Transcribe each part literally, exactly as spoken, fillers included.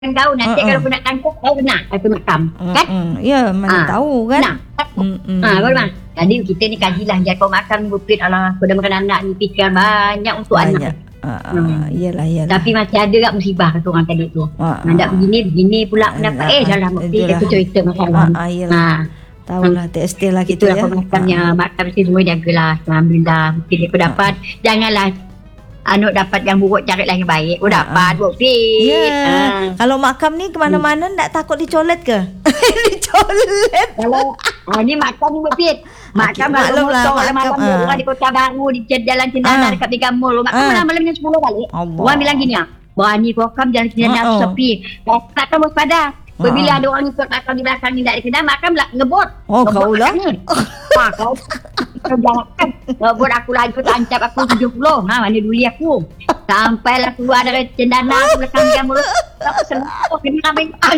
kau nanti uh-uh. kalau aku nak tangkap kau kena aku makam uh-uh. kan ya mana ha. tahu kan nah hmm. ha baru bang jadi kita ni kajilah dia kau makan bukit Allah pada makan anak ni fikir banyak untuk banyak. anak Uh, uh, hmm. Iyalah, iyalah. Tapi masih ada tak musibah kata orang tadi tu. Uh, Nak uh, begini, begini pula pendapat. Uh, eh, dalam bukti aku cerita masalah. Uh, uh, iyalah. Ha. Tahulah, T S T lah kita ya. Itulah pemakamnya. Uh. Makam mesti semua jagalah. Alhamdulillah. Mungkin dia pun dapat. Uh. Janganlah Anuk dapat yang buruk, carilah yang baik. Oh, dapat. Uh. Bukti. Ya. Yeah. Uh. Kalau makam ni kemana-mana hmm. tak takut dicolet ke? Dicolet. Kalau ah, ni makam ni bukti. Makam maklum lah malam-malam uh. orang di Kota Baru di jalan Cendana uh. dekat Tiga Mall. Makam uh. malam-malam jam sepuluh balik. Allah. Orang bilang gini ah. Berani makam jalan Cendana uh. sepi. Makam waspada. Bila uh. ada orang ikut makam di belakang ni tak dikenal, makam lah ngebot. Oh, kau lah. Ha, kau. Kau jangan ngebot aku lagi tancap aku tujuh puluh. Ha, mana duli aku. Sampailah keluar dari Cendana ke belakang Tiga Mall. Aku selesai kena ambil.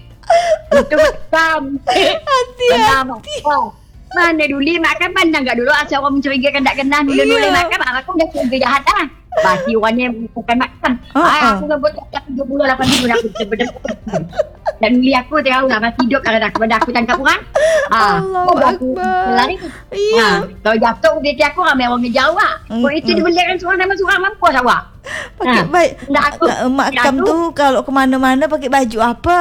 Itu makam. Hati-hati. Mana dulu makan pandang tak dulu asal orang mencurigakan tak kenal dulu-dulu yeah. makan aku dah curiga jahat dah. Pasti orangnya bukan makan. Uh-huh. Ay, aku dah buat tujuh puluh lapan ribu aku betul. Dan beli aku tahu lah masih hidup kalau aku pada aku tangkap orang. Ah, Allahu Akbar. Lari. Iya. Kalau jatuh dia aku ramai orang ngejawab. Kau itu dibelikan seorang nama seorang mampus awak. Pakai ha. baik. Aku makam tu kalau ke mana-mana pakai baju apa?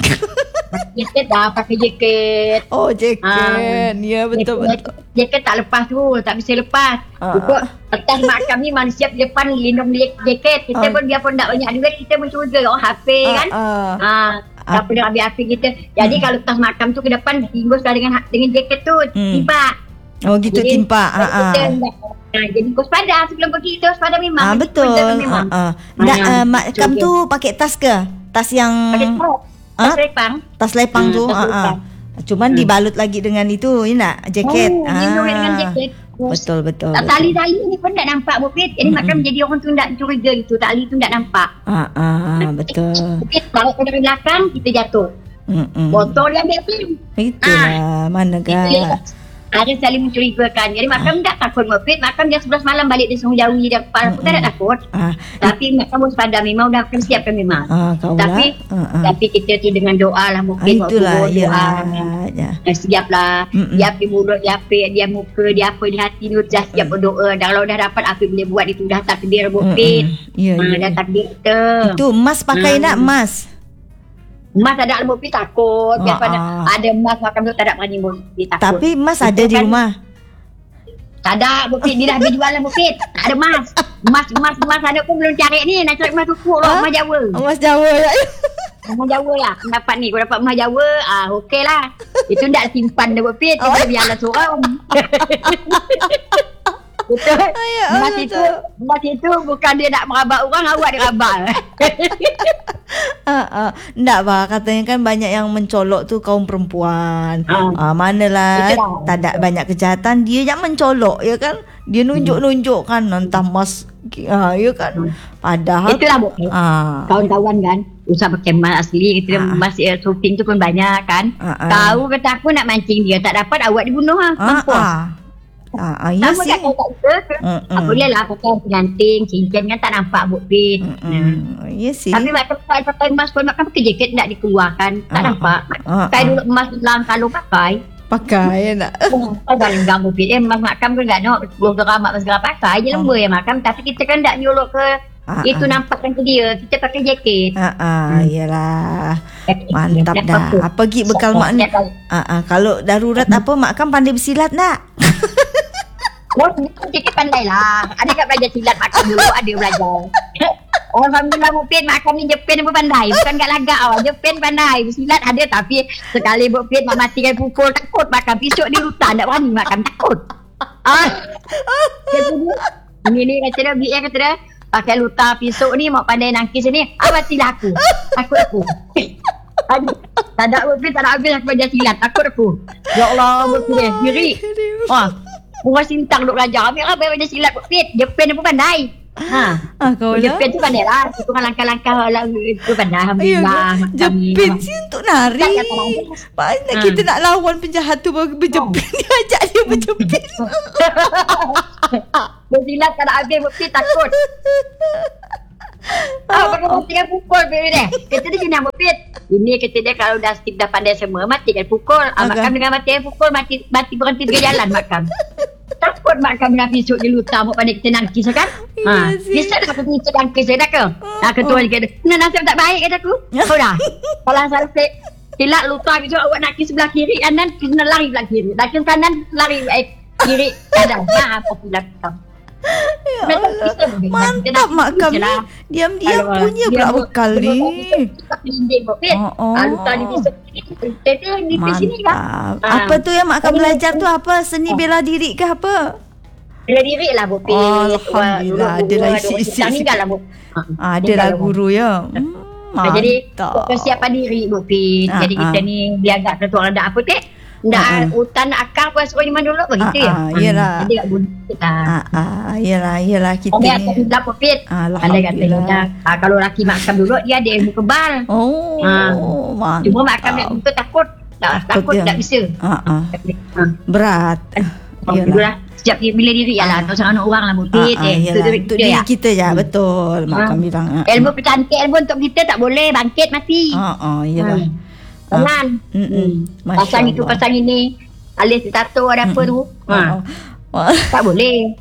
Jaket dah, pakai jaket. Oh, jaket. Ha. Ya, betul-betul. Jaket tak lepas tu, tak bisa lepas. Uh, Ikut atas makam ni manusia di depan lindung jaket. Kita uh, pun dia pun tak banyak duit, kita pun curiga. Oh, H P uh, kan. Uh, ha. Tak pernah ambil H P kita. Jadi uh, kalau tas makam tu ke depan, tinggalkan dengan dengan jaket tu, hmm. timpa. Oh, gitu jadi, timpa. Ha ah. Ha, jadi kau waspada sebelum pergi tu waspada memang. Ah, betul. Memang. Uh, uh. Da, uh, makam tu pakai tas ke? Tas yang pakai tas lepang. Tas lepang hmm, tu. Ha ah. Cuman hmm. dibalut lagi dengan itu, ya nak jaket. Oh, ah. dengan jaket. Betul betul. Tak tali-tali ni pun tak nampak bukit. Jadi mm-hmm. makam jadi orang tu tak curiga gitu. Tali tu tak nampak. Ah ah betul. Bukit bawa ke dari belakang kita jatuh. Hmm. Botol dia ambil film. Itulah ah. mana kan. Ada saling mencurigakan. Jadi makam ah. tak takut bukit. Makam jam sebelas malam balik dia semua jauh dia depan. Aku tak takut. Ah. Tapi makam waspada memang dah akan siapkan memang. Ah, tapi ah, ah. tapi kita tu dengan doa lah mungkin ah, itulah waktu doa. Ya. Ya. Siaplah. Mm-mm. Dia api mulut, dia api dia muka, dia apa di hati tu dah siap berdoa. Dan kalau dah dapat apa boleh buat itu dah takdir bukit. Ya, ha, ya. Dah takdir kita. Itu emas pakai hmm. nak emas. Emas ada dalam bukit takut. Oh, Biasa oh. ada emas makam tu tak ada berani bukit takut. Tapi emas ada itu di kan, rumah. Tak ada bukit. Dia dah habis jualan bukit. Tak ada emas. Emas, emas, emas ada pun belum cari ni. Nak cari emas cukup lah. Emas Jawa. Emas Jawa lah. Emas Jawa lah. Dapat ni. Kau dapat emas Jawa. Ah, okey lah. Itu tak simpan dah bukit. Itu oh. biarlah seorang. Betul. Ayah, emas itu, emas itu bukan dia nak merabak orang, awak dia rabak. uh, uh, Nggak bah, katanya kan banyak yang mencolok tu kaum perempuan. Uh, uh, manalah tak ada banyak kejahatan, dia yang mencolok ya kan. Dia nunjuk-nunjuk kan entah emas uh, ya kan. Padahal itulah bu. Uh, kawan-kawan kan usah pakai emas asli, kita uh, emas uh, shopping tu pun banyak kan. Uh, uh. Tahu kata aku nak mancing dia, tak dapat awak dibunuh ah. Mampus. Uh, uh. Ah, ya sih. Sama kat kita. Apa boleh lah pakai pengantin, cincin kan tak nampak bukti. Hmm. Ya sih. Tapi macam pakai emas pun makan pakai jaket tak dikeluarkan, tak uh, nampak. Uh, pakai uh, dulu emas dalam kalau pakai. Pakai nak. Oh, kalau enggak bukti eh emas makam kan enggak nak sepuluh gram mak segala pakai je lembur ya makam, tapi kita kan tak nyolok ke uh, itu uh. nampakkan ke dia, kita pakai jaket. Ha ah, uh, iyalah. Mantap dah. Apa pergi bekal mak ni? Ah ah, kalau darurat apa makam pandai bersilat nak? Oh, sikit pandai lah. Ada kat belajar silat makam dulu, ada belajar. Alhamdulillah Mupin makam ni Jepin pun pandai. Bukan kat lagak awak, Jepin pandai. Silat ada tapi sekali Mupin mak matikan pukul takut makam. Pisuk ni lutan, tak berani makam takut. Ah. Ini ni kata dia, B A kata dia, pakai lutar pisuk ni mak pandai nangkis ni. Awatilah aku. Takut aku. Tak ada Mupin, tak ada habis aku belajar silat. Takut aku. Ya Allah Mupin, diri. Wah. Orang sintang duk belajar. Ambil apa yang silat Mupin. Jepin pun pandai. Ha. Ah, kau lah. Jepin tu pandai lah. Itu kan langkah-langkah itu pandai. Alhamdulillah. Jepin sih untuk nari. Mana ha. kita nak lawan penjahat tu berjepin. Oh. Dia ajak dia berjepin. Bersilat tak nak habis Mupin takut. Ah, pakai matikan pukul dia. Kata dia kena Mupit. Ini kata dia kalau dah Steve dah pandai semua, matikan pukul. Ah, Agak. makam dengan matikan pukul, mati mati berhenti tengah jalan makam. Takut makam nak pisuk dia lutar mau pandai kita nangkis kan? Ha, bisa dah kata kita nangkis dah ke? Ah, ketua dia kata, "Nah, nasib tak baik kata aku." Kau dah. Kalau sampai silap lutar pisuk awak nak kis sebelah kiri, kanan kena lari belah kiri. Lari kanan lari eh, kiri kanan. Nah, apa pula kau? Ya Allah. Mantap makam ni. Diam-diam punya pula bekal ni. Oh, oh. Mantap. Apa tu yang makam belajar tu apa? Seni bela diri ke apa? Bela diri lah Bu Pit. Alhamdulillah. Ada lah isi-isi. Ada lah guru ya. Mantap. Jadi persiapan diri Bu Pit. Jadi kita ni dia agak ketua rendah apa Pit? Dah hutan akar pun suruh zaman dulu begitu ya. Iyalah. Jadi tak boleh kita. Ah ah, iyalah, iyalah kita Oh, ni. ni dah Pit. Alhamdulillah. Ah, kalau laki makam dulu dia ada ilmu kebal. Oh, mantap. Cuma makam dia betul takut. Tak takut tak bisa. Ah ah. Berat. Iyalah. Sejak bila diri ya lah. Tak usah anak orang lah Bu Pit. Untuk diri kita je betul. Makam bilang. Ilmu pecantik ilmu untuk kita tak boleh bangkit mati. Ah ah, iyalah. Jangan. Hmm. Pasang itu pasang ini. Alis tato ada apa tu. Ha. Tak boleh.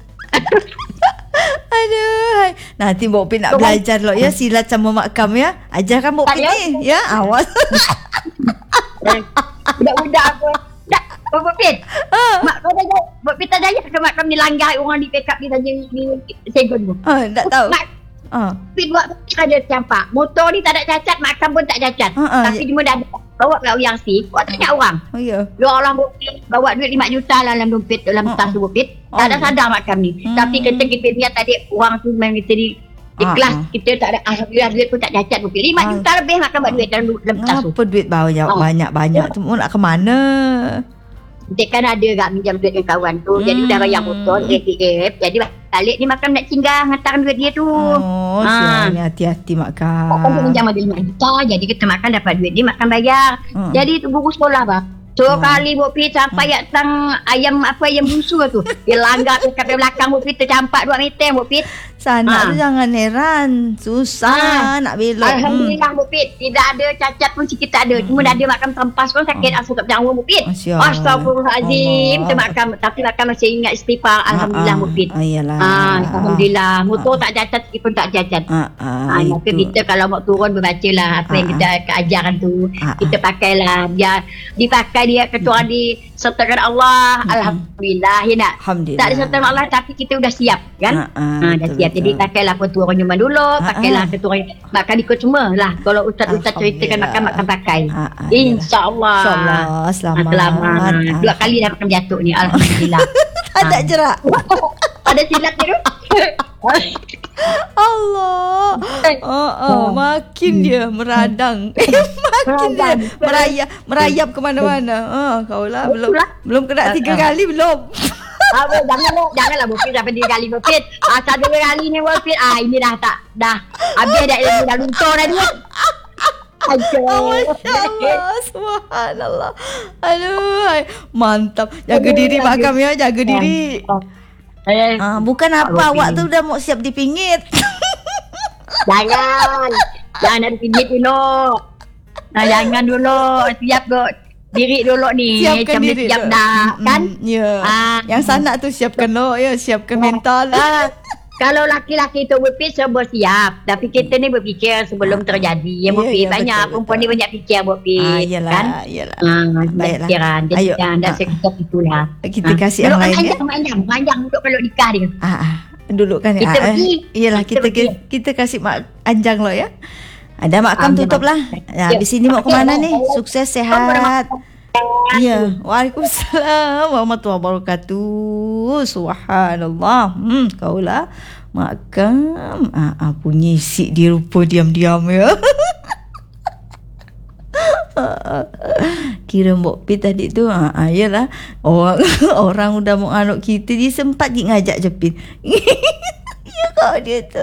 Aduh. Nanti Mbok Pit nak belajar lo ya silat sama makam ya. Ajarkan Mbok Pit ni. Ya, awas. Budak-budak apa. Tak, Mbok Pit. Mak kau dah jauh. Mbok Pit tak jaya ke makam ni langgar orang di pick up ni saja ni segon tu. Ah, tak tahu. Ah. Pit buat ada campak. Motor ni tak ada cacat, makam pun tak cacat. Tapi cuma dah ada bawa kat yang si, buat tanya orang. Oh ya. Dua orang Bupit bawa duit lima juta lah dalam dompet dalam tas tu Bupit. Tak ada sadar makam ni. Hmm. Tapi kita kita lihat tadi orang tu memang kita di ikhlas, uh, uh. kita tak ada alhamdulillah duit pun tak cacat Bupit. lima juta lebih makam buat duit dalam dalam tas tu. Apa duit banyak uh. banyak-banyak tu mau nak ke mana? Dia kan ada kat minjam duit dengan kawan tu. Hmm. Jadi dah bayar motor A T M. Jadi balik ni makam nak singgah hantar duit dia tu. Oh, ha. Siang, hati-hati makam. Makam tu minjam ada lima juta. Jadi kita makan dapat duit dia makan bayar. Hmm. Jadi tu guru sekolah bah. So hmm. kali Buk Pit sampai hmm. tang ayam apa ayam busu tu. Dia langgar kat belakang Buk Pit tercampak dua meter Buk Pit. Sana ha. tu jangan heran. Susah ha. nak belok. Alhamdulillah Buk Pit. Tidak ada cacat pun sikit tak ada. Hmm. Cuma dah ada makam tempas pun sakit hmm. asal tak jangwa Buk Pit. Astagfirullahalazim. Makam tapi makam masih ingat istighfar. Alhamdulillah Buk Pit. Ah, alhamdulillah. Motor tak cacat sikit pun tak cacat. Ah, ah, maka kita kalau mau turun berbacalah apa yang kita keajaran tu. Kita pakailah biar dipakai dia ketua di sertakan Allah. Hmm. Alhamdulillah ya nak. Tak ada sertakan Allah tapi kita dah siap kan. Ha, ha, dah siap. Jadi pakailah petua zaman dulu, pakailah ketua makan ikut semua lah. Kalau ustaz-ustaz ceritakan makan makan pakai. Insya-Allah. Insya-Allah selamat. Selamat. Dua kali dah makan jatuh ni alhamdulillah. Ada jerak. Ada silat dia tu. Allah. Oh, oh, makin dia meradang. Makin dia merayap merayap ke mana-mana. Ah, kau lah belum belum kena tiga kali belum. Ah, janganlah janganlah Bupit sampai tiga kali Bupit. Ah, satu kali ni Bupit. Ah, ini dah tak dah habis dah ilmu dah luntur dah dia. Masya-Allah, subhanallah. Aduh, mantap. Jaga diri makam ya, jaga diri. Ah, bukan apa awak tu dah mau siap dipingit. Jangan. Jangan dipingit dulu. Nah, jangan dulu. Siap dulu. Diri dulu ni. Siapkan diri. Siap dah. Kan? Ya. Ah. Yang sanak tu siapkan lo. Ya, siapkan mental. Ah. Kalau laki-laki tu berfikir semua siap. Tapi kita ni berfikir sebelum terjadi. Yang berfikir ya, banyak. Betul, perempuan betul. Ni banyak fikir berfikir. Ah, iyalah, kan? Iyalah. Ah, baiklah. Fikiran. Jadi Ayo. jangan dah sekejap itulah. Kita ah. kasih yang lain. Manjang, manjang. Manjang duduk kalau nikah dia. Ah, ah. Duduk kan ya. Kita ah, pergi. Iyalah, kita, kita, kita kasih mak anjang lo ya. Ada makam tutup lah. Ya, habis ini mau ke mana nih? Sukses, sehat. Ya, waalaikumsalam warahmatullahi wabarakatuh. Subhanallah. Hmm, kaulah makam. Ah, ah bunyi isi dia rupa diam-diam ya. Kira Mbok Pit tadi tu ah, ah yalah orang orang udah mau anuk kita dia sempat gi ngajak Jepit. Ya kau dia tu.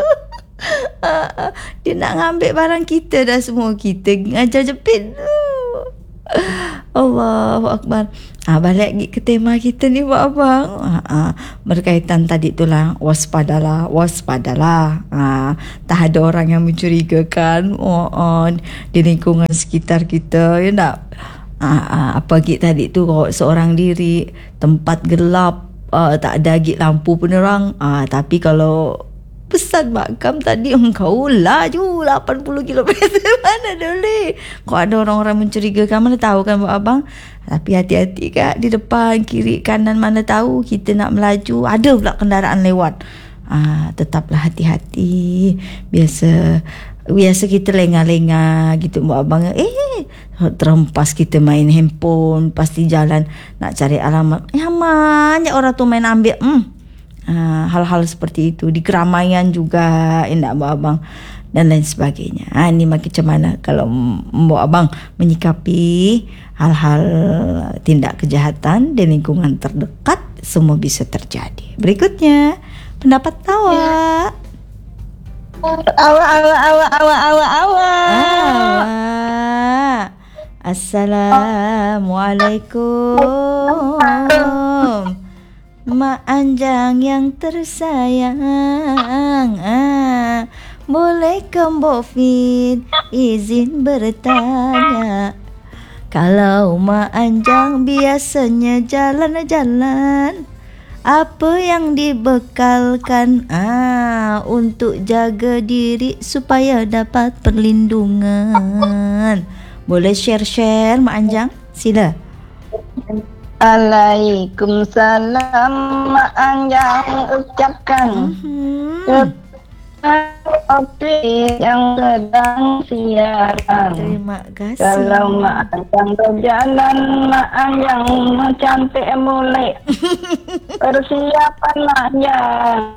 Ah, ah, dia nak ngambil barang kita dah semua kita ngajak Jepit tu. Allahu Akbar. Ah, balik lagi ke tema kita ni Mak Abang. Ah, ah, berkaitan tadi itulah, waspadalah, waspadalah. Ah, tak ada orang yang mencurigakan oh, oh, di lingkungan sekitar kita, ya tak? Ah, ah, apa kita tadi tu kalau seorang diri, tempat gelap, ah, tak ada lagi lampu penerang. Ah, tapi kalau pesan makam tadi engkau laju lapan puluh kilometer mana boleh. Kau ada orang-orang mencurigakan, mana tahu kan Mak Abang. Tapi hati-hati Kak, di depan kiri kanan mana tahu kita nak melaju ada pula kendaraan lewat. Ah, tetaplah hati-hati. Biasa biasa kita lengah-lengah gitu Mak Abang. Eh terempas kita main handphone pasti jalan nak cari alamat. Ya banyak orang tu main ambil. Hmm. Uh, hal-hal seperti itu di keramaian juga, indah Mbak Abang, dan lain sebagainya. Ha, ini macam mana kalau Mbak Abang menyikapi hal-hal tindak kejahatan di lingkungan terdekat, semua bisa terjadi. Berikutnya pendapat awak. Awak, awak, awak, awak, awak, awak. Awak. Assalamualaikum. Mak Anjang yang tersayang, ah, boleh ke Mbok Fit izin bertanya? Kalau Mak Anjang biasanya jalan-jalan, apa yang dibekalkan ah, untuk jaga diri supaya dapat perlindungan? Boleh share-share Mak Anjang? Sila. Waalaikumsalam, Mak Anjang ucapkan Hmm. topik yang sedang siaran. Terima kasih. Kalau Mak Anjang berjalan, Mak Anjang cantik mulai. Persiapan Mak Anjang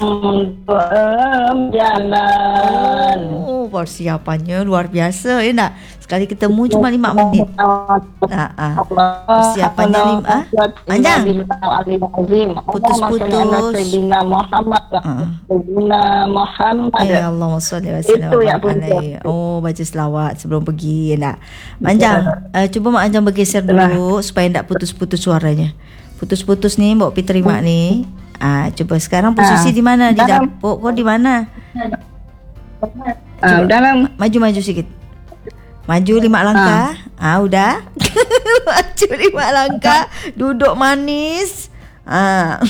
berjalan. Oh, persiapannya luar biasa ya nak. Sekali ketemu cuma lima menit. Nah, ah. Persiapannya lima. Ah. Anjang. Putus-putus. Muhammad. Muhammad. Ya Allah, salli wa sallam alaihi. Oh, baca selawat sebelum pergi ya nak. Manjang, uh, cuba Mak Anjang bergeser dulu supaya tak putus-putus suaranya. Putus-putus ni Mbok Pi terima ni. Ah, cuba sekarang posisi di mana? Di dapur kau di mana? Ah, dalam maju-maju sikit. Maju lima langkah. Ah, ah udah. Maju lima langkah. Duduk manis. Ah.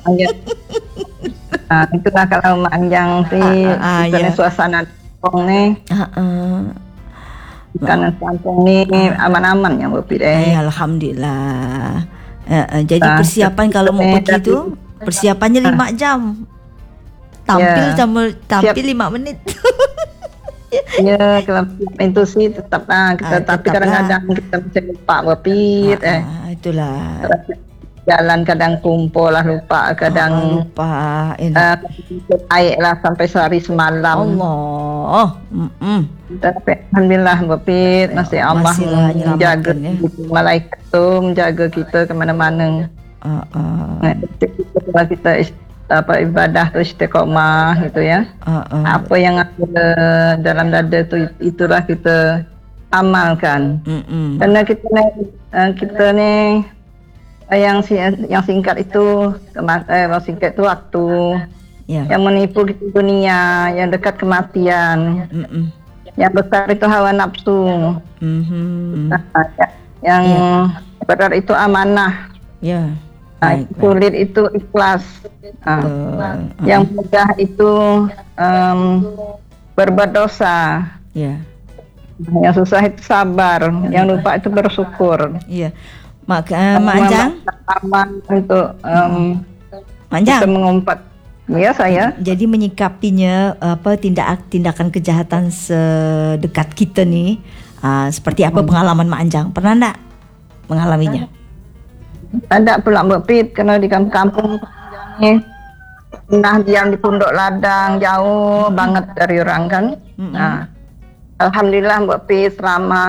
Ah, itulah kalau Mak Anjang si ah, ah, ya. Suasana kampung ni. Ah, ah. Karena kampung ni aman-aman yang berpilih. Ay, alhamdulillah. Uh, uh, jadi ah, persiapan kalau mau pergi tu persiapannya lima jam. Tampil ya. Tampil lima menit. Ya, kalau itu sih tetaplah kita, ah, tapi kadang-kadang kita macam lupa berpit ah, eh. Ah, itulah. Jalan kadang kumpul lah lupa, kadang ah, lupa. Uh, air lah sampai sehari semalam. Allah. Mm-mm. Tapi alhamdulillah berpit masih Allah menjaga ya. Malaikat tu menjaga kita ke mana-mana. Uh, uh. Nah, kita, kita apa ibadah tu istiqamah gitu ya. Uh, uh. Apa yang ada dalam dada tu itulah kita amalkan. Mm-mm. Karena kita ni uh, kita ni uh, yang yang singkat itu eh, yang singkat tu waktu. Yeah. Yang menipu kita dunia, yang dekat kematian. Mm-mm. Yang besar itu hawa nafsu. Mm-hmm. Nah, yang yeah. berat itu amanah. Ya. Yeah. Nah, sulit itu ikhlas. Nah, uh, yang mudah itu um, berbuat dosa. Ya. Yang susah itu sabar. Uh, yang lupa itu bersyukur. Iya. Mak uh, Mak Anjang aman untuk um, kita mengumpat. Ya saya. Jadi menyikapinya apa tindak tindakan kejahatan sedekat kita nih uh, seperti apa pengalaman Mak Anjang? Pernah enggak mengalaminya? Ada pula Mbak Pit, karena di kampung-kampung ni pernah diam di pondok ladang jauh mm-hmm. banget dari orang kan. Mm-hmm. Nah, alhamdulillah Mbak Pit selamat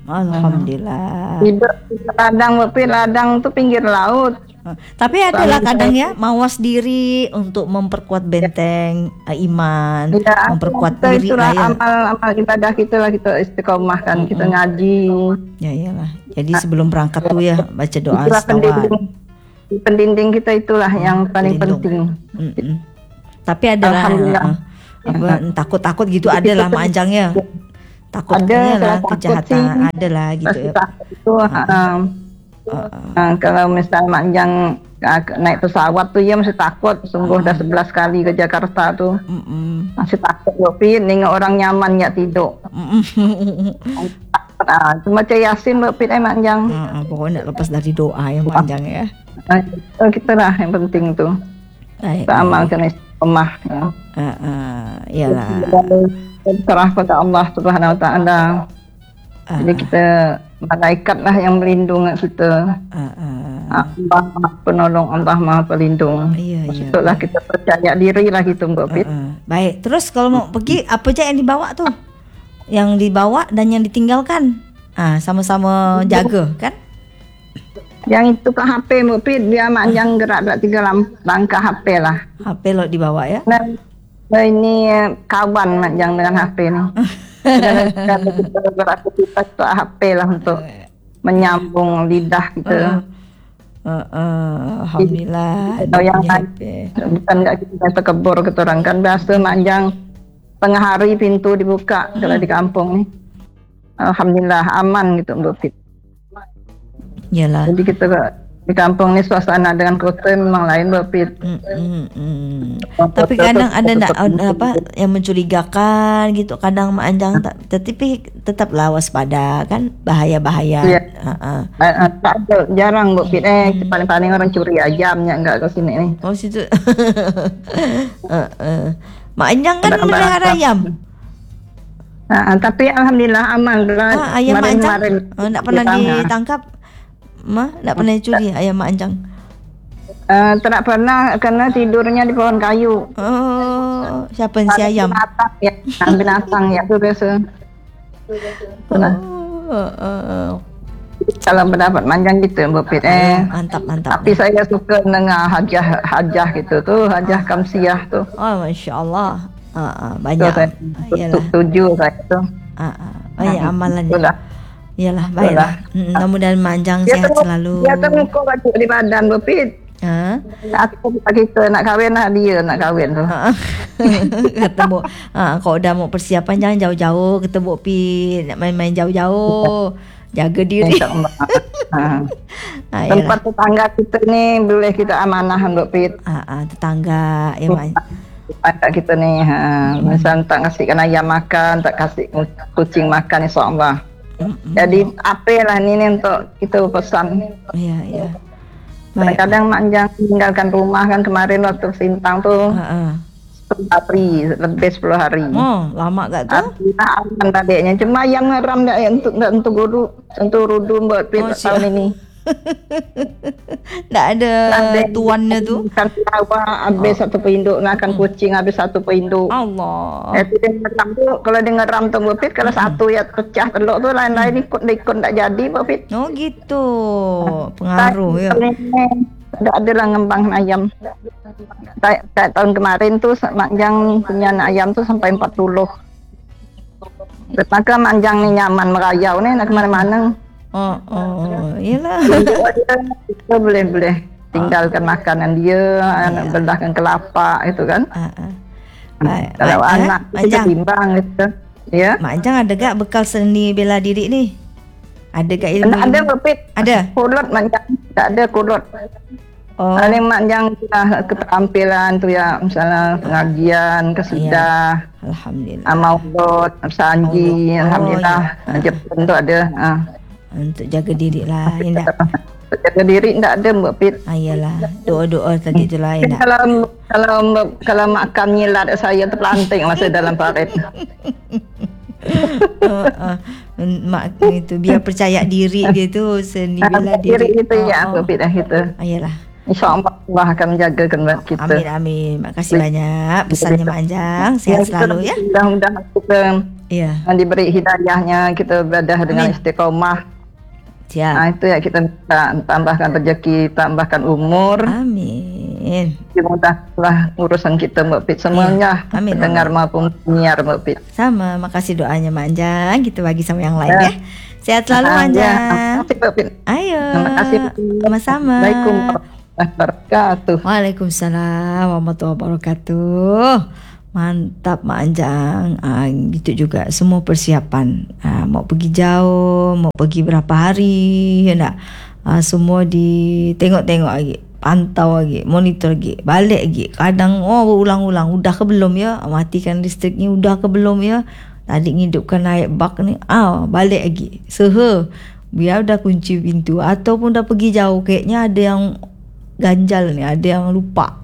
Alhamdulillah. Tidur di ladang, Mbak, ladang tuh pinggir laut. Tapi adalah kadang ya mawas diri untuk memperkuat benteng uh, iman, ya, memperkuat kita diri itulah lah ya. amal amal ibadah kita lah, kita istiqomah kan, mm-hmm. kita ngaji. Ya iyalah. Jadi sebelum berangkat tuh ya baca doa itulah astawat. Pendinding, pendinding kita itulah hmm, yang paling pelindung. Penting. Mm-mm. Tapi adalah uh, apa, takut-takut gitu adalah manjangnya. Takutnya lah kejahatan adalah gitu ya. Itu, uh, uh, Uh, uh, kalau misalnya manjang uh, naik pesawat tuh ya masih takut, sungguh uh, dah sebelas kali ke Jakarta tuh, uh, uh, masih takut Bopit, nengok orang nyaman ya tidur. Uh, uh, cuma caya Yasin Bopit eh manjang. Uh, uh, pokoknya lepas dari doa yang manjang ya. Uh, kita lah yang penting tuh. Kita amalkan istiqomah. Ya. Uh, uh, iyalah. Serah pada Allah Subhanahu Wa Taala. Uh, Jadi kita malaikat lah yang melindungi kita. Uh, uh, Allah Maha Penolong, Allah Maha Pelindung. Iya, iya. Itulah kita percaya diri lah gitu Mbak Pit. Uh, uh. Baik, terus kalau mau pergi apa aja yang dibawa tuh? Yang dibawa dan yang ditinggalkan. Ah, sama-sama jaga kan? Yang itu ke H P Mbak Pit, dia manjang gerak gerak tiga langkah H P lah. H P lo dibawa ya? Nah, nah ini kawan manjang dengan H P nih. Kalau kita beraktivitas ke H P lah untuk menyambung lidah gitu. Uh, uh, uh, Alhamdulillah. Kalau yang lain bukan nggak kita terkebur ke orang kan biasa manjang tengah hari pintu dibuka kalau di kampung nih. Alhamdulillah aman gitu Mbak Fit. Iyalah. Jadi kita di kampung ini suasana dengan kota memang lain Mbak Fit. Mm, mm, mm. Tapi kadang ada nak apa yang mencurigakan gitu, kadang manjang tak, tetapi tetaplah waspada kan, bahaya-bahaya. Iya. Uh-uh. Uh, tak ada, jarang Mbak Fit eh mm. paling-paling orang curi ayamnya enggak ke sini nih. Oh situ. uh, uh. Manjang kan melihara ayam. Uh, tapi alhamdulillah aman. Ah, ayam manjang oh, enggak pernah ditangkap. Ma, tak pernah curi ayam Mak Anjang? Uh, tak pernah, karena tidurnya di pohon kayu. Oh, siapa si ayam? Binatang ya, binatang ya, itu biasa. Pernah. Oh, uh, uh. Kalau mendapat manjang gitu Mbak Pit eh. Mantap, mantap. Tapi saya suka dengar hajah hajah gitu tuh, hajah kamsiah tuh. Oh, Masya Allah. Uh, uh, banyak. So, saya setuju saya tuh. Uh, uh. Banyak amalannya. Itulah. Iyalah, baiklah. Mm, mudah-mudahan manjang dia sehat tem- selalu. Dia temukan baju di badan Bepit. Ha? Aku kita nak kahwin lah dia nak kahwin tu. Ketemu. Ha, kalau dah mau persiapan jangan jauh-jauh ketemu Pit, nak main-main jauh-jauh. Jaga diri. Ha. Ha, tempat tetangga kita ni boleh kita amanah Bepit. Ha, ha, tetangga ya Mak. Tetangga kita ni ha, misal tak kasihkan ayam makan, tak kasih kucing makan insya-Allah. Mm-hmm. Jadi apa lah ni, ni untuk kita pesan. Iya, iya. Kadang-kadang manjang tinggalkan rumah kan kemarin waktu Sintang tuh. Uh-uh. sepuluh hari, lebih sepuluh hari. Oh, lama gak tuh? Aman tadinya, cuma yang ngeram dah yang untuk untuk guru, untuk rudu buat oh, tahun ini. Tak ada tuannya tu. Kan awak habis oh. satu peinduk, makan kucing habis satu peinduk. Allah. Eh, dia ngeram tu, kalau dia ngeram tu Bopit, kalau hmm. satu ya pecah telur tu, lain-lain ikut ikut tak jadi Bopit. Oh gitu. Pengaruh ya. Tak ada lah ngembang ayam. Tak, tak, tahun kemarin tu manjang punya ayam tu sampai empat puluh. Maka manjang ni nyaman merayau ni nak ke mana-mana. Oh, oh, iyalah. Kita boleh-boleh tinggalkan oh. makanan dia, anak yeah. belahkan kelapa itu kan. Uh, uh. Baik, kalau baik, anak eh? Kita timbang gitu. Ya. Mak Anjang ada gak bekal seni bela diri ni? Ada gak ilmu? Ada Bepit. Ada. Kulot Manjang, tak ada kulot. Oh. Paling Manjang keterampilan tu ya, misalnya pengajian, kesidah. Yeah. Alhamdulillah. Maulud, sanji, oh, alhamdulillah. Oh, ya. Jepun tu ada. Uh. Untuk jaga diri lah, Indah. Untuk jaga diri tidak ada Mbak Pit. Ah, iyalah, doa-doa tadi tu lah, Indah. Kalau kalau kalau makan nyilat saya terpelanting masih dalam parit. uh, uh, mak itu biar percaya diri gitu, seni bela diri. Diri itu oh, ya Mbak Pit dah kita. Ah, iyalah. InsyaAllah Allah akan menjagakan kita. Amin, amin. Makasih banyak pesannya Mak Anjang. Sehat selalu ya. Mudah-mudahan kita Iya. Dan diberi hidayahnya, kita beribadah dengan Amin. istiqomah. Siap. Nah, itu ya kita minta, tambahkan rezeki, tambahkan umur. Amin. Dimudahkanlah urusan kita Mbak Pit semuanya. Iya. Amin. Pendengar maupun penyiar Mbak Pit. Sama, makasih doanya Mak Anjang. Kita bagi sama yang lain ya. Ya. Sehat selalu Mak Ah, ya. Anjang. Terima kasih Mbak Pit. Ayo. Terima kasih. Sama-sama. Assalamualaikum warahmatullahi wabarakatuh. Waalaikumsalam warahmatullahi wabarakatuh. Mantap Mak Anjang. Ah, gitu juga semua persiapan. Ah, mau pergi jauh, mau pergi berapa hari, ya nak. Ah, semua ditengok-tengok lagi, pantau lagi, monitor lagi, balik lagi. Kadang oh berulang-ulang, udah ke belum ya? Matikan listriknya udah ke belum ya? Tadi ngidupkan air bak ni, ah balik lagi. Sehe, biar udah kunci pintu ataupun dah pergi jauh, kayaknya ada yang ganjal ni, ada yang lupa.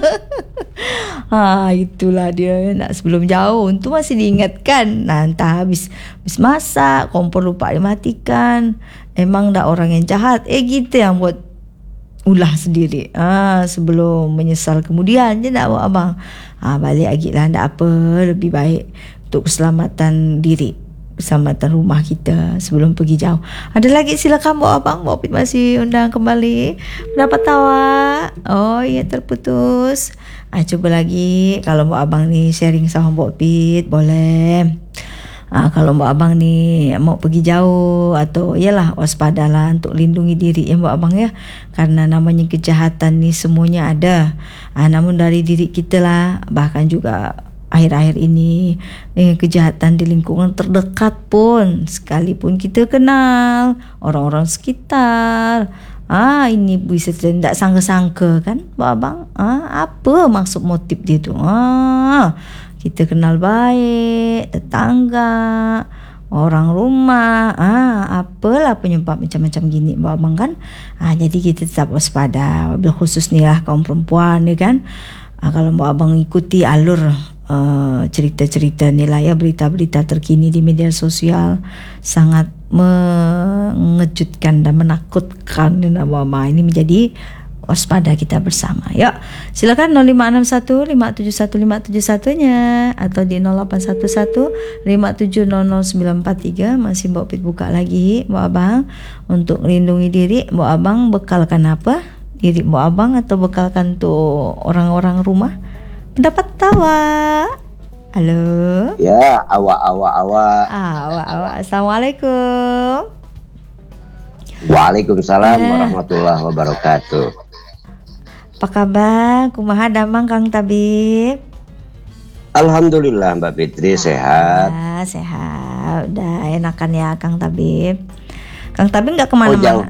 Ha, itulah dia nak sebelum jauh tu masih diingatkan. Nah, entah habis habis masak, kompor lupa dimatikan. Emang dah orang yang jahat. Eh kita yang buat ulah sendiri. Ah, sebelum menyesal kemudian je nak buat abang. Ah, balik lagi lah, tak apa, lebih baik untuk keselamatan diri, keselamatan rumah kita sebelum pergi jauh. Ada lagi silakan buat abang. Buat Pit masih undang kembali. Pendapat awak? Oh ya, terputus. Ah, cuba lagi. Kalau buat abang ni sharing sama Buat Pit boleh. Ah, kalau buat abang ni mau pergi jauh atau yalah, waspadalah untuk lindungi diri ya buat abang ya. Karena namanya kejahatan ni semuanya ada. Ah, namun dari diri kita lah, bahkan juga akhir-akhir ini eh, kejahatan di lingkungan terdekat pun, sekalipun kita kenal orang-orang sekitar, ah ini bisa tidak sangka-sangka kan Pak Abang, ah apa maksud motif dia tu, ah kita kenal baik tetangga, orang rumah, ah apalah penyebab macam-macam gini Pak Abang kan. Ah jadi kita tetap waspada, wabil khusus ni lah kaum perempuan ya kan. Ah, kalau Pak Abang ikuti alur Uh, cerita-cerita ni lah ya, berita-berita terkini di media sosial sangat mengejutkan dan menakutkan. Mama ini menjadi waspada kita bersama. Ya, silakan nol lima enam satu lima tujuh satu lima tujuh satu nya atau di nol lapan satu satu lima tujuh nol nol sembilan empat tiga. Masih Mbak Pit buka lagi Mbak Abang untuk melindungi diri. Mbak Abang bekalkan apa? Diri Mbak Abang atau bekalkan tuh orang-orang rumah? Pendapat tawa. Halo. Ya, awak awak awak. Ah, awak awak. Assalamualaikum. Waalaikumsalam Eh. warahmatullahi wabarakatuh. Apa kabar? Kumaha damang Kang Tabib? Alhamdulillah Mbak Fitri sehat. Ah, sehat. Udah enakan ya Kang Tabib. Kang Tabib nggak Oh, jauh. kemana-mana?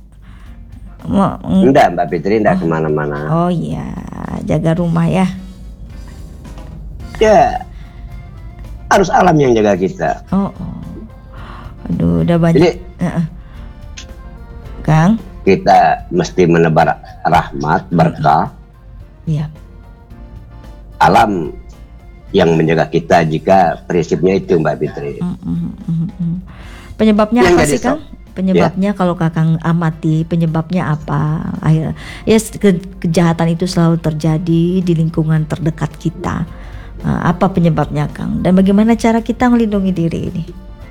Mau, Enggak Mbak Fitri, enggak kemana-mana. oh iya, jaga rumah ya. Ya, harus alam yang jaga kita. Oh, oh. Aduh, udah banyak. Jadi Uh-uh. Kang? kita mesti menebar rahmat, berkah. Iya. Alam yang menjaga kita jika prinsipnya itu Mbak Fitri. Mm, mm, mm, mm. Penyebabnya Yang apa jadi sih Kang? sok. Penyebabnya kalau Kakang amati, penyebabnya apa? Akhir ya ke- kejahatan itu selalu terjadi di lingkungan terdekat kita. Uh, apa penyebabnya Kang? Dan bagaimana cara kita melindungi diri ini?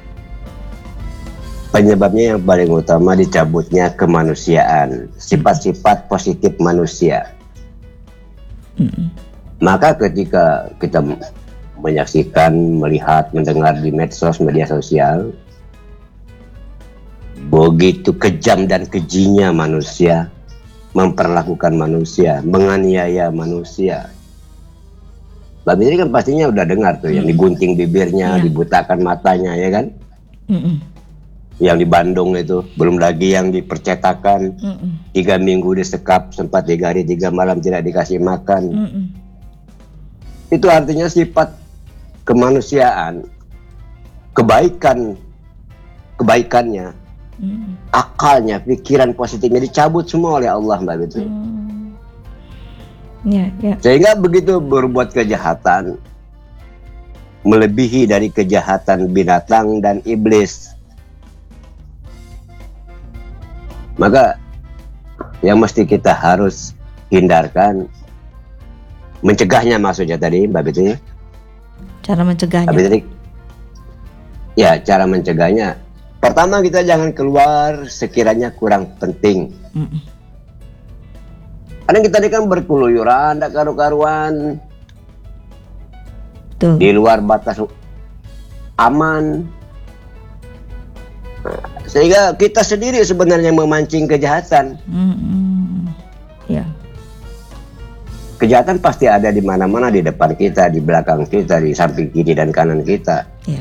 Penyebabnya yang paling utama dicabutnya kemanusiaan, sifat-sifat positif manusia. Mm-mm. Maka ketika kita menyaksikan, melihat, mendengar di medsos, media sosial, begitu kejam dan kejinya manusia memperlakukan manusia, menganiaya manusia. Mbak Fitri kan pastinya udah dengar tuh yang digunting bibirnya, Iya. dibutakan matanya, ya kan? Mm-mm. Yang di Bandung itu, belum lagi yang dipercetakan, Mm-mm. tiga minggu disekap, sempat tiga hari tiga malam tidak dikasih makan. Mm-mm. Itu artinya sifat kemanusiaan, kebaikan, kebaikannya, Mm-mm. akalnya, pikiran positifnya dicabut semua oleh Allah Mbak Fitri. Mm. Ya, ya. Sehingga begitu berbuat kejahatan melebihi dari kejahatan binatang dan iblis, maka yang mesti kita harus hindarkan, mencegahnya maksudnya tadi Mbak Fitri. Cara mencegahnya. Mbak Fitri, Ya, cara mencegahnya. Pertama, kita jangan keluar sekiranya kurang penting. Mm-mm. Kadang kita ini kan berkeluyuran, tak karu-karuan. Tuh. Di luar batas aman. Sehingga kita sendiri sebenarnya memancing kejahatan. Mm-mm. Ya. Kejahatan pasti ada di mana-mana, di depan kita, di belakang kita, di samping kiri dan kanan kita. Ya.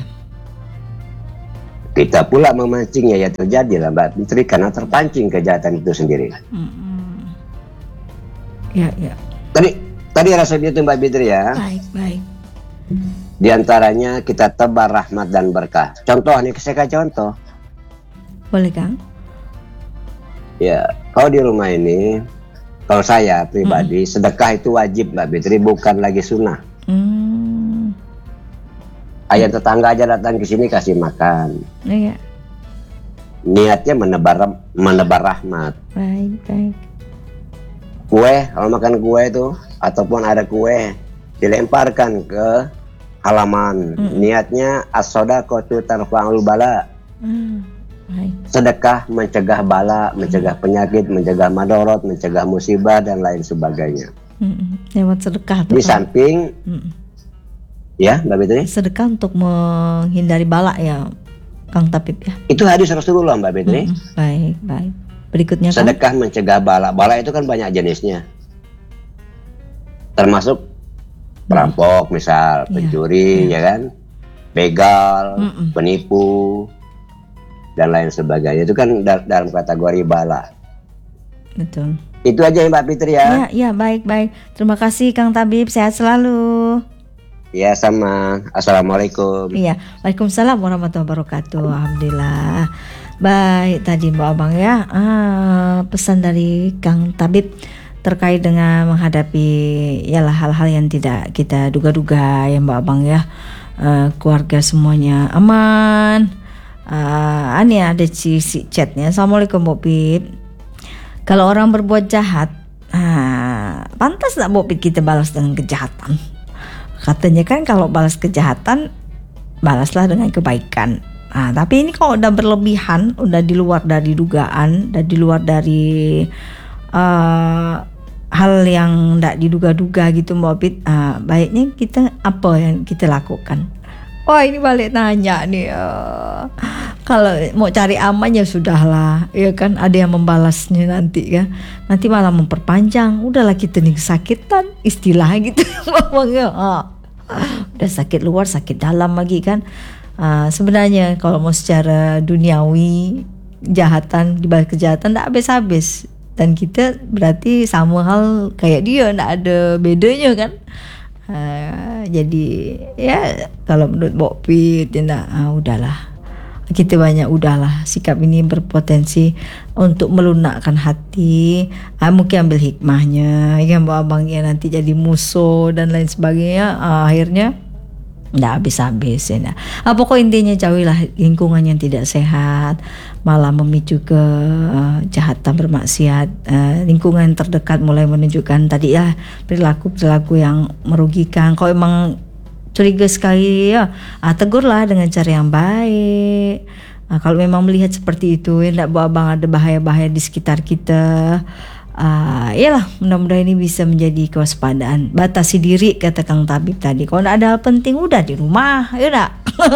Kita pula memancingnya, ya terjadi lah Mbak Fitri, karena terpancing kejahatan itu sendiri. Mm-hmm. Ya, ya. Tadi, tadi rasa itu Mbak Fitri ya. Baik, baik. Di antaranya kita tebar rahmat dan berkah. Contoh nih, saya kasih contoh. Boleh Kang? Ya, kalau di rumah ini, kalau saya pribadi, mm-hmm. sedekah itu wajib Mbak Fitri, bukan lagi sunnah. Mm. Ayah tetangga aja datang ke sini kasih makan. Iya. Niatnya menebar menebar rahmat. Baik, baik. Kue, kalau makan kue itu ataupun ada kue dilemparkan ke halaman. Mm. Niatnya as-shadaqatu tarfa'ul bala. Mm. Baik. Sedekah mencegah bala, mencegah mm. penyakit, mencegah madorot, mencegah musibah dan lain sebagainya. Mm. Lewat sedekah tuh. Di samping mm. Ya, Mbak Fitri? Sedekah untuk menghindari bala ya, Kang Tabib ya. Itu hadis Rasulullah Mbak Fitri. Mm-hmm. Baik, baik. Berikutnya Kang. Sedekah mencegah bala. Bala itu kan banyak jenisnya. Termasuk perampok misal, pencuri ya, ya kan, begal, mm-mm. penipu dan lain sebagainya. Itu kan da- dalam kategori bala. Betul. Itu aja ya Mbak Fitri ya. Iya, ya, baik, baik. Terima kasih Kang Tabib, sehat selalu. Ya sama. Assalamualaikum. Iya, waalaikumsalam warahmatullahi wabarakatuh. Alhamdulillah. Baik, tadi Mbak Abang ya, ah, pesan dari Kang Tabib terkait dengan menghadapi yalah hal-hal yang tidak kita duga-duga ya Mbak Abang ya. Uh, keluarga semuanya aman. Uh, ini ada si chatnya. Assalamualaikum Mbak Pip. Kalau orang berbuat jahat, ah, pantas tak Mbak Pip kita balas dengan kejahatan? Katanya kan kalau balas kejahatan, balaslah dengan kebaikan. Nah, tapi ini kalau udah berlebihan, udah di luar dari dugaan, udah di luar dari uh, hal yang tidak diduga-duga gitu Mbak Pit, uh, baiknya kita apa yang kita lakukan? Wah ini balik nanya nih, uh, kalau mau cari aman ya sudahlah, ya kan ada yang membalasnya nanti kan, nanti malah memperpanjang, udahlah kita nih kesakitan, istilah gitu, ngomongnya. Uh. Udah sakit luar, sakit dalam lagi kan. Uh, sebenarnya kalau mau secara duniawi, kejahatan dibalik kejahatan tidak habis-habis. Dan kita berarti sama hal kayak dia, tidak ada bedanya kan. Uh, jadi ya kalau menurut Bokpit ya nah, uh, udahlah. Kita banyak udahlah, sikap ini berpotensi untuk melunakkan hati. Ah, mungkin ambil hikmahnya, yang bawa abangnya nanti jadi musuh dan lain sebagainya. Ah, akhirnya nggak habis-habis ya. Nah. Ah, pokok intinya jauhilah lingkungan yang tidak sehat, malah memicu ke uh, kejahatan bermaksiat. Uh, lingkungan terdekat mulai menunjukkan tadi ya perilaku-perilaku yang merugikan. Kalau emang curiga sekali ya, ah, tegurlah dengan cara yang baik. Ah, kalau memang melihat seperti itu, ya tidak bawa bang ada bahaya-bahaya di sekitar kita, ah, iyalah mudah-mudahan ini bisa menjadi kewaspadaan. Batasi diri kata Kang Tabib tadi. Kalau tidak ada hal penting udah di rumah, ya udah.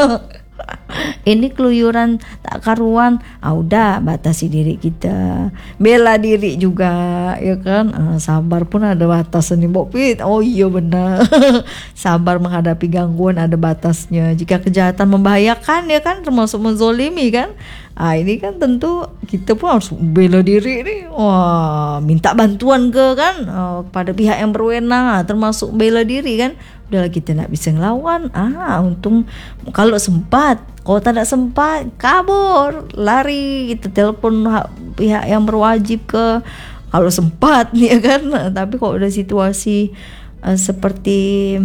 Ini keluyuran tak karuan, ah udah batasi diri kita, bela diri juga ya kan. Ah, sabar pun ada batasan nih Mbok Pit. Oh iya benar. Sabar menghadapi gangguan ada batasnya. Jika kejahatan membahayakan ya kan, termasuk menzolimi kan, ah ini kan tentu kita pun harus bela diri nih. Wah minta bantuan ke kan ah, kepada pihak yang berwenang, ah, termasuk bela diri kan. Udahlah kita nak bisa ngelawan, ah untung kalau sempat, kalau tak sempat kabur, lari, kita telepon pihak yang berwajib ke kalau sempat nih ya kan. Tapi kalau udah situasi uh, seperti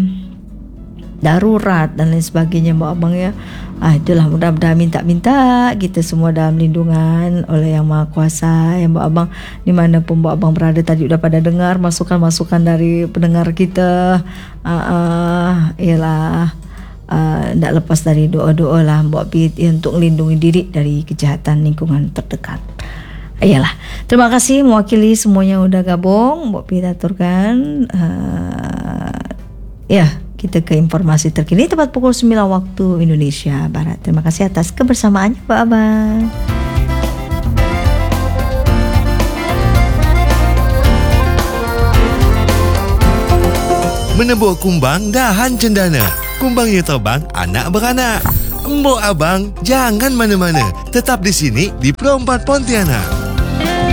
darurat dan lain sebagainya Mbak Abang ya, ah itulah mudah-mudahan minta-minta kita semua dalam lindungan oleh Yang Maha Kuasa ya Mbak Abang. Dimanapun Mbak Abang berada tadi udah pada dengar masukan-masukan dari pendengar kita. Ah, ah, ialah tidak uh, lepas dari doa-doa lah Mbak Pi ya, untuk melindungi diri dari kejahatan lingkungan terdekat. Iyalah, terima kasih mewakili semuanya udah gabung. Mbak Pi aturkan uh, ya kita ke informasi terkini tepat pukul sembilan waktu Indonesia Barat. Terima kasih atas kebersamaannya, Pak Abang. Menebuk kumbang dahan cendana. Kumbang yang terbang anak beranak. Embok abang jangan mana-mana. Tetap di sini di Pro empat Pontianak.